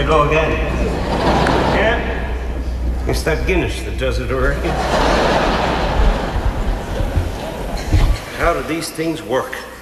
they go again. Yeah? It's that Guinness that does it already. How do these things work?